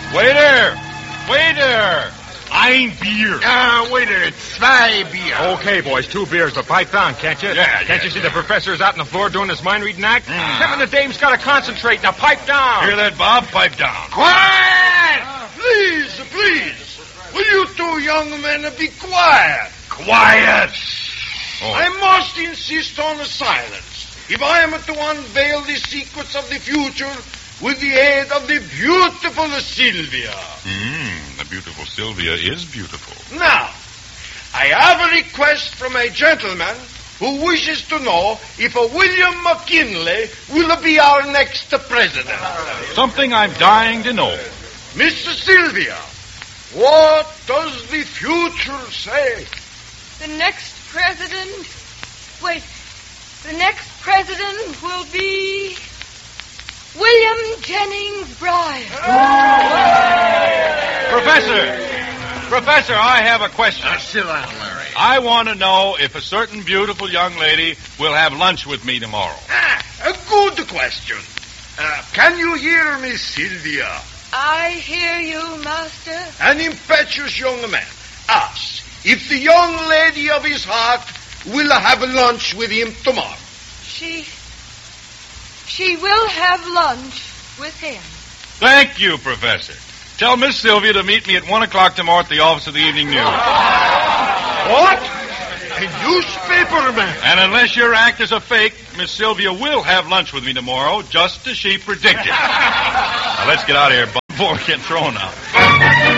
Waiter! Waiter! Ein Bier. Waiter, 2 Bier. Okay, boys, 2 beers, but pipe down, can't you? Can't you see the professor's out on the floor doing his mind-reading act? Him and the dame's got to concentrate. Now, pipe down. Hear that, Bob? Pipe down. Quiet! Please. Will you 2 young men be quiet? Quiet! Oh. I must insist on silence. If I am to unveil the secrets of the future with the aid of the beautiful Sylvia. The beautiful Sylvia is beautiful. Now, I have a request from a gentleman who wishes to know if a William McKinley will be our next president. Something I'm dying to know. Miss Sylvia, what does the future say? The next president... Wait. The next president will be... William Jennings Bryan. Professor, I have a question. Sit down, Larry. I want to know if a certain beautiful young lady will have lunch with me tomorrow. A good question. Can you hear me, Sylvia? I hear you, Master. An impetuous young man asks if the young lady of his heart will have lunch with him tomorrow. She will have lunch with him. Thank you, Professor. Tell Miss Sylvia to meet me at 1 o'clock tomorrow at the office of the Evening News. What? A newspaper man? And unless your act is a fake, Miss Sylvia will have lunch with me tomorrow, just as she predicted. Now, let's get out of here before we get thrown out.